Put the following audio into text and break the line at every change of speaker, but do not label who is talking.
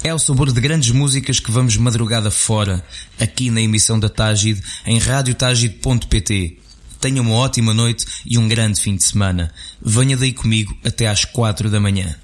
É o sabor de grandes músicas que vamos madrugada fora, aqui na emissão da Tágide, em radiotagide.pt. Tenha uma ótima noite e um grande fim de semana. Venha daí comigo até às 4 da manhã.